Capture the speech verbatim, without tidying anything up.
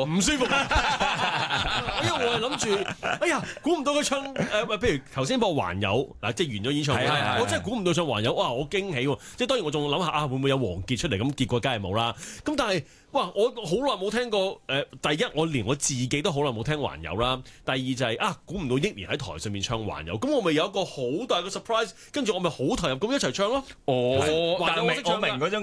唔舒服。因為我係諗住，哎呀，估唔到佢唱誒，譬如頭先播環遊嗱，即係完咗演唱會啦，我真係估唔到唱環遊，哇！我驚喜喎，即係當然我仲諗下啊，會唔會有王傑出嚟？咁結果梗係冇啦。咁但係哇，我好耐冇聽過誒，第一我連我自己都好耐冇聽環遊啦。第二就係啊，估唔到憶蓮喺台上面唱環遊，咁我咪有一個好大嘅 surprise，跟住我咪好投入咁一齊唱咯。 哦， 環遊我識唱㗎。 我明嗰種